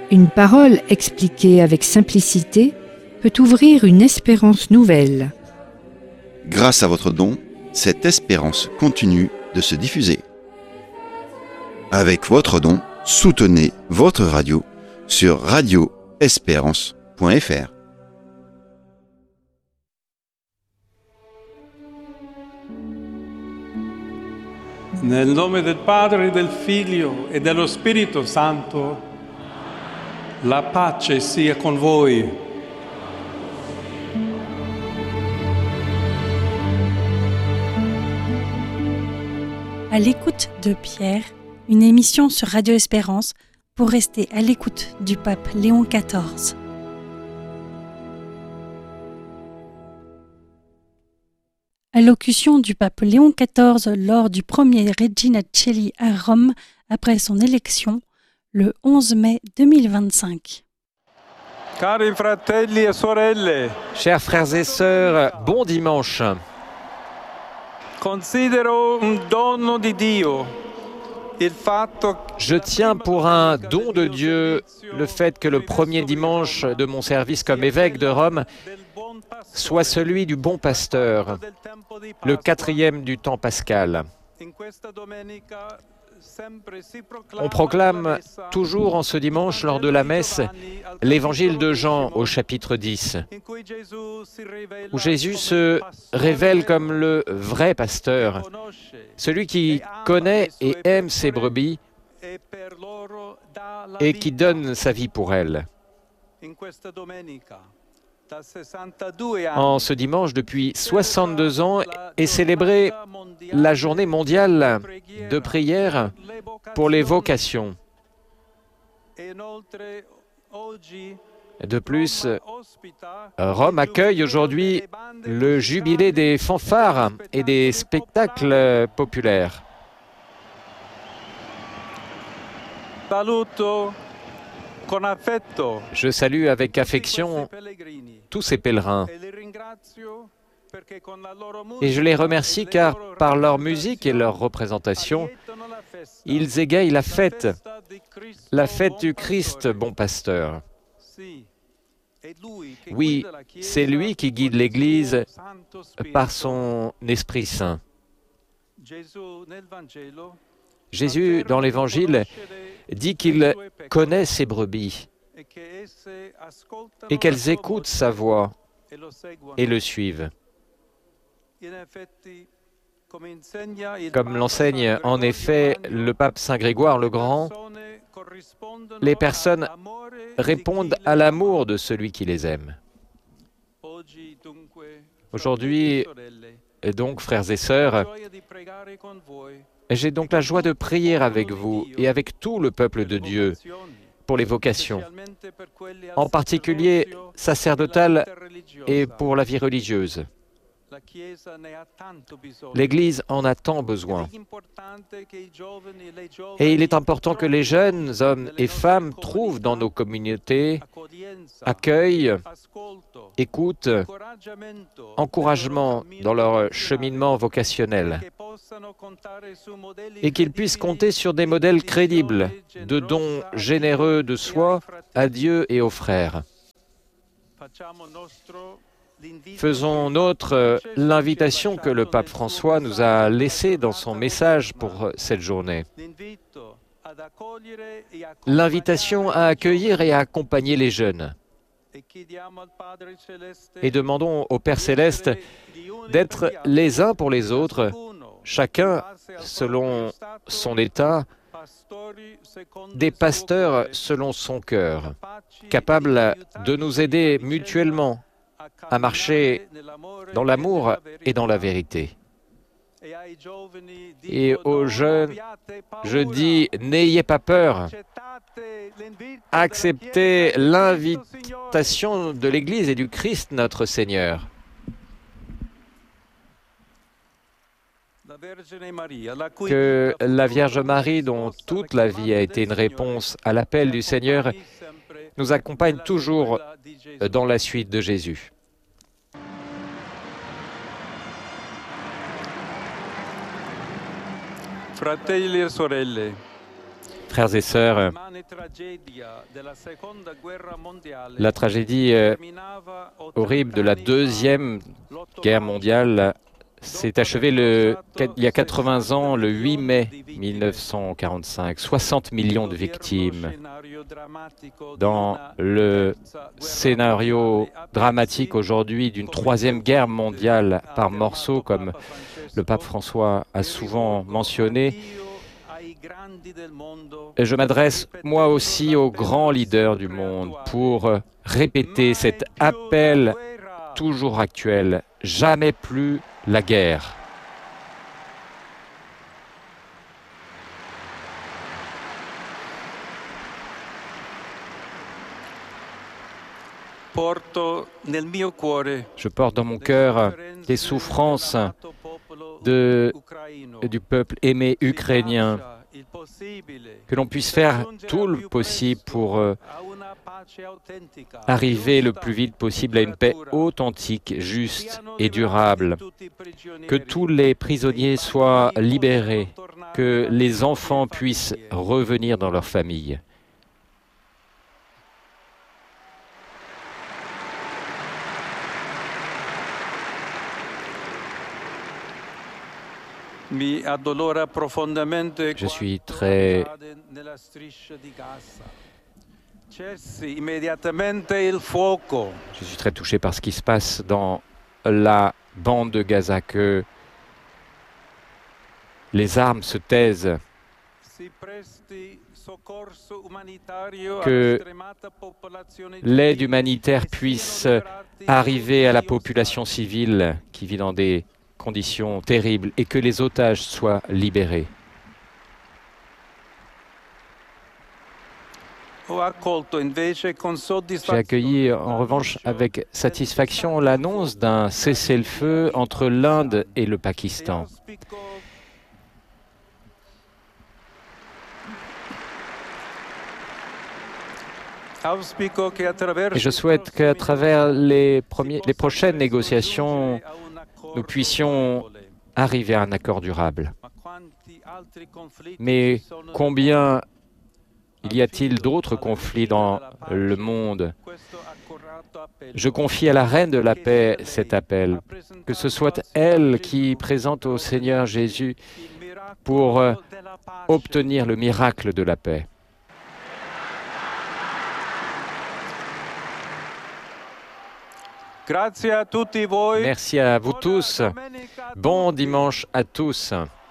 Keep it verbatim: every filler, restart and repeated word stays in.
Une parole expliquée avec simplicité peut ouvrir une espérance nouvelle. Grâce à votre don, cette espérance continue de se diffuser. Avec votre don, soutenez votre radio sur radio espérance point f r. Nel nome del Padre, del Figlio e dello Spirito Santo, la pace sia con voi. À l'écoute de Pierre, une émission sur Radio Espérance pour rester à l'écoute du pape Léon quatorze. Allocution du pape Léon quatorze lors du premier Regina Coeli à Rome après son élection, le onze mai deux mille vingt-cinq. Cari fratelli e sorelle, Chers frères et sœurs, bon dimanche. considero un dono di Dio il fatto Je tiens pour un don de Dieu le fait que le premier dimanche de mon service comme évêque de Rome soit celui du bon pasteur, le quatrième du temps pascal. On proclame toujours en ce dimanche, lors de la messe, l'évangile de Jean au chapitre dix, où Jésus se révèle comme le vrai pasteur, celui qui connaît et aime ses brebis et qui donne sa vie pour elles. En ce dimanche, depuis soixante-deux ans, est célébrée la journée mondiale de prière pour les vocations. De plus, Rome accueille aujourd'hui le jubilé des fanfares et des spectacles populaires. Je salue avec affection tous ces pèlerins et je les remercie car par leur musique et leur représentation, ils égayent la fête, la fête du Christ bon pasteur. Oui, c'est lui qui guide l'Église par son Esprit Saint. Jésus, dans l'Évangile, dit qu'il connaît ses brebis et qu'elles écoutent sa voix et le suivent. Comme l'enseigne en effet le pape Saint Grégoire le Grand, les personnes répondent à l'amour de celui qui les aime. Aujourd'hui, donc, frères et sœurs, j'ai donc la joie de prier avec vous et avec tout le peuple de Dieu pour les vocations, en particulier sacerdotales et pour la vie religieuse. L'Église en a tant besoin. Et il est important que les jeunes hommes et femmes trouvent dans nos communautés accueil, écoute, encouragement dans leur cheminement vocationnel et qu'ils puissent compter sur des modèles crédibles de dons généreux de soi à Dieu et aux frères. Faisons nôtre l'invitation que le pape François nous a laissée dans son message pour cette journée. L'invitation à accueillir et à accompagner les jeunes. Et demandons au Père Céleste d'être les uns pour les autres, chacun selon son état, des pasteurs selon son cœur, capables de nous aider mutuellement à marcher dans l'amour et dans la vérité. Et aux jeunes, je dis, n'ayez pas peur. Acceptez l'invitation de l'Église et du Christ notre Seigneur. Que la Vierge Marie, dont toute la vie a été une réponse à l'appel du Seigneur, nous accompagne toujours dans la suite de Jésus. Fratelli e sorelle, Frères et sœurs, la tragédie euh, horrible de la Deuxième Guerre mondiale s'est achevée le, il y a quatre-vingts ans, le huit mai mille neuf cent quarante-cinq. soixante millions de victimes. Dans le scénario dramatique aujourd'hui d'une Troisième Guerre mondiale par morceaux, comme le pape François a souvent mentionné, et je m'adresse moi aussi aux grands leaders du monde pour répéter cet appel toujours actuel, jamais plus la guerre. Je porte dans mon cœur les souffrances de, du peuple aimé ukrainien, que l'on puisse faire tout le possible pour euh, arriver le plus vite possible à une paix authentique, juste et durable, que tous les prisonniers soient libérés, que les enfants puissent revenir dans leur famille. Je suis très Je suis très touché par ce qui se passe dans la bande de Gaza, que les armes se taisent, que l'aide humanitaire puisse arriver à la population civile qui vit dans des conditions terribles et que les otages soient libérés. J'ai accueilli en revanche avec satisfaction l'annonce d'un cessez-le-feu entre l'Inde et le Pakistan. Et je souhaite qu'à travers les, premiers, les prochaines négociations, nous puissions arriver à un accord durable. Mais combien il y a-t-il d'autres conflits dans le monde? Je confie à la Reine de la Paix cet appel, que ce soit elle qui présente au Seigneur Jésus pour euh, obtenir le miracle de la paix. Merci à vous tous. Bon dimanche à tous.